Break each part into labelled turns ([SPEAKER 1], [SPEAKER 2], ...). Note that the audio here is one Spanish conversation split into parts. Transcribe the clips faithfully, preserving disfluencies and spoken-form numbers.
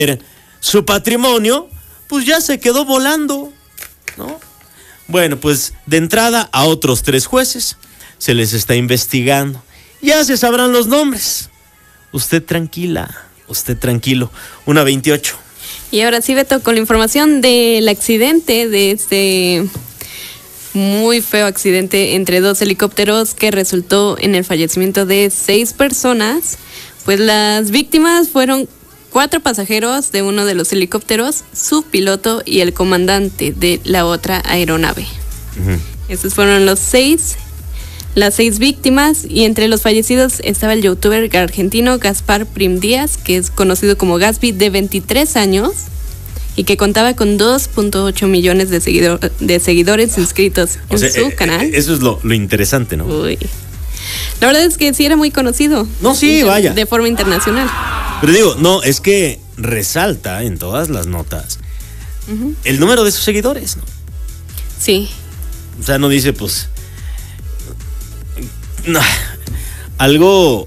[SPEAKER 1] su patrimonio, pues ya se quedó volando, ¿no? Bueno, pues de entrada a otros tres jueces se les está investigando. Ya se sabrán los nombres. Usted tranquila, usted tranquilo. Una veintiocho.
[SPEAKER 2] Y ahora sí, Beto, con la información del accidente, de este muy feo accidente entre dos helicópteros que resultó en el fallecimiento de seis personas, pues las víctimas fueron cuatro pasajeros de uno de los helicópteros, su piloto y el comandante de la otra aeronave. Uh-huh. Estos fueron los seis, las seis víctimas, y entre los fallecidos estaba el youtuber argentino Gaspar Prim Díaz, que es conocido como Gasby, de veintitrés años, y que contaba con dos punto ocho millones de, seguidor, de seguidores inscritos o en sea, su eh, canal.
[SPEAKER 1] Eso es lo, lo interesante, ¿no?
[SPEAKER 2] Uy. La verdad es que sí era muy conocido.
[SPEAKER 1] No, sí,
[SPEAKER 2] de,
[SPEAKER 1] vaya.
[SPEAKER 2] De forma internacional.
[SPEAKER 1] Pero digo, no, es que resalta en todas las notas uh-huh. el número de sus seguidores, ¿no?
[SPEAKER 2] Sí.
[SPEAKER 1] O sea, no dice, pues, no, algo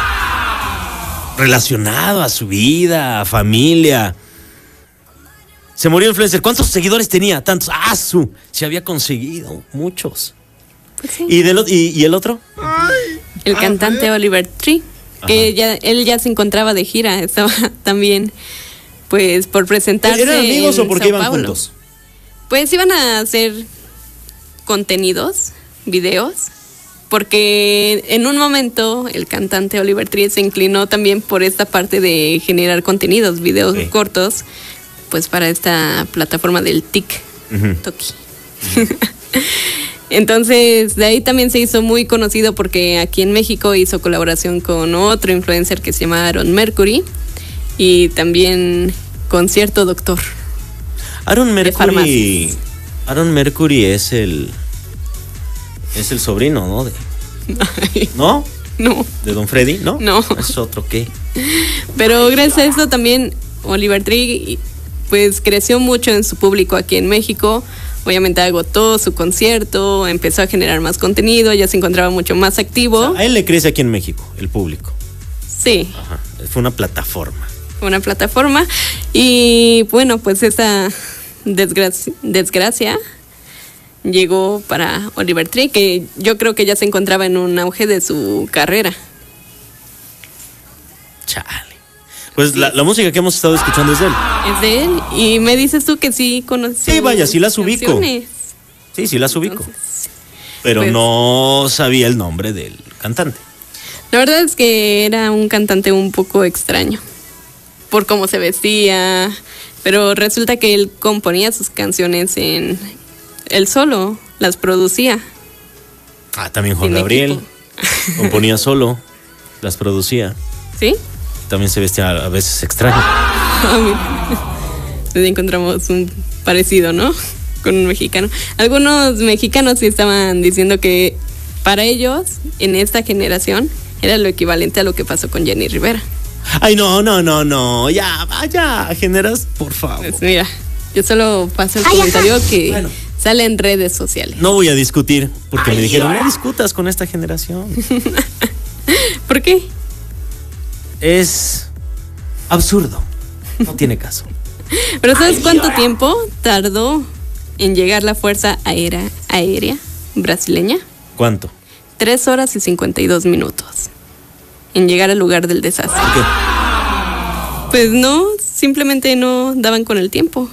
[SPEAKER 1] relacionado a su vida, a familia. Se murió influencer. ¿Cuántos seguidores tenía? Tantos. ¡Ah, su! Se había conseguido muchos.
[SPEAKER 2] Pues sí.
[SPEAKER 1] ¿Y, del, y, ¿Y el otro?
[SPEAKER 2] El cantante Oliver Tree, que ya, él ya se encontraba de gira, estaba también, pues, por presentarse.
[SPEAKER 1] ¿Eran amigos o por qué iban
[SPEAKER 2] Paulo.
[SPEAKER 1] juntos?
[SPEAKER 2] Pues iban a hacer contenidos, videos, porque en un momento el cantante Oliver Tree se inclinó también por esta parte de generar contenidos, videos okay. cortos, pues para esta plataforma del TikTok. Uh-huh. Entonces, de ahí también se hizo muy conocido porque aquí en México hizo colaboración con otro influencer que se llama Aaron Mercury y también con cierto doctor.
[SPEAKER 1] Aaron Mercury. Aaron Mercury es el es el sobrino, ¿no? De,
[SPEAKER 2] Ay,
[SPEAKER 1] ¿No?
[SPEAKER 2] No.
[SPEAKER 1] ¿De Don Freddy? ¿No?
[SPEAKER 2] No.
[SPEAKER 1] Es otro qué.
[SPEAKER 2] Pero gracias a eso también Oliver Tree pues creció mucho en su público aquí en México. Obviamente agotó su concierto, empezó a generar más contenido, ya se encontraba mucho más activo.
[SPEAKER 1] O sea, a él le crece aquí en México, el público.
[SPEAKER 2] Sí.
[SPEAKER 1] Ajá. Fue una plataforma.
[SPEAKER 2] Una plataforma. Y bueno, pues esa desgracia, desgracia llegó para Oliver Tree, que yo creo que ya se encontraba en un auge de su carrera.
[SPEAKER 1] Chale. Pues sí. la, la música que hemos estado escuchando es de él.
[SPEAKER 2] Es de él. Y me dices tú que sí conoces.
[SPEAKER 1] Sí, vaya, sí las ubico.
[SPEAKER 2] Canciones.
[SPEAKER 1] Sí, sí las ubico.
[SPEAKER 2] Entonces,
[SPEAKER 1] pero
[SPEAKER 2] pues,
[SPEAKER 1] no sabía el nombre del cantante.
[SPEAKER 2] La verdad es que era un cantante un poco extraño. Por cómo se vestía. Pero resulta que él componía sus canciones en... Él solo las producía.
[SPEAKER 1] Ah, también Juan Gabriel. Componía solo, las producía.
[SPEAKER 2] ¿Sí?
[SPEAKER 1] También se vestía a veces extraño.
[SPEAKER 2] Entonces encontramos un parecido, ¿no? Con un mexicano. Algunos mexicanos sí estaban diciendo que para ellos, en esta generación, era lo equivalente a lo que pasó con Jenny Rivera.
[SPEAKER 1] Ay, no, no, no, no. Ya, vaya, generas, por favor.
[SPEAKER 2] Pues mira, yo solo paso el Ay, comentario ajá. que bueno. sale en redes sociales.
[SPEAKER 1] No voy a discutir, porque Ay, me dijeron, no discutas con esta generación.
[SPEAKER 2] ¿Por qué?
[SPEAKER 1] Es absurdo. No tiene caso.
[SPEAKER 2] Pero ¿sabes Ay, cuánto tiempo tardó en llegar la Fuerza Aérea, aérea brasileña?
[SPEAKER 1] ¿Cuánto?
[SPEAKER 2] Tres horas y cincuenta y dos minutos en llegar al lugar del desastre.
[SPEAKER 1] ¿Por qué?
[SPEAKER 2] Pues no, simplemente no daban con el tiempo.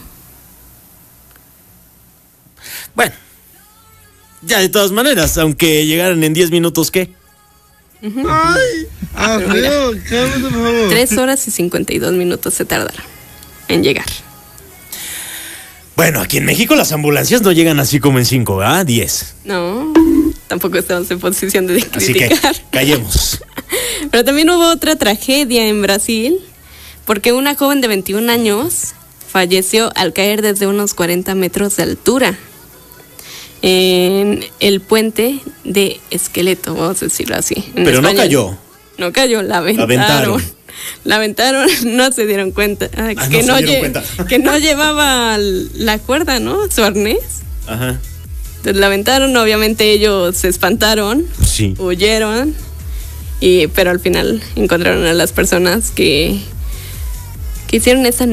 [SPEAKER 1] Bueno, ya de todas maneras, aunque llegaran en diez minutos, ¿qué?
[SPEAKER 2] Uh-huh. Ay, ah, mira, tres horas y cincuenta y dos minutos se tardaron en llegar.
[SPEAKER 1] Bueno, aquí en México las ambulancias no llegan así como en cinco, ¿ah? diez.
[SPEAKER 2] No, tampoco estamos en posición de criticar.
[SPEAKER 1] Así que callemos.
[SPEAKER 2] Pero también hubo otra tragedia en Brasil, porque una joven de veintiún años falleció al caer desde unos cuarenta metros de altura en el puente de Esqueleto, vamos a decirlo así.
[SPEAKER 1] Pero
[SPEAKER 2] España.
[SPEAKER 1] no cayó.
[SPEAKER 2] No cayó, la aventaron. La aventaron, la aventaron no se dieron cuenta. Ah,
[SPEAKER 1] ah,
[SPEAKER 2] que,
[SPEAKER 1] no
[SPEAKER 2] no
[SPEAKER 1] se dieron
[SPEAKER 2] lle-
[SPEAKER 1] cuenta.
[SPEAKER 2] que no llevaba la cuerda, ¿no? Su arnés.
[SPEAKER 1] Ajá.
[SPEAKER 2] Entonces la aventaron, obviamente ellos se espantaron,
[SPEAKER 1] sí.
[SPEAKER 2] huyeron, y, pero al final encontraron a las personas que, que hicieron esa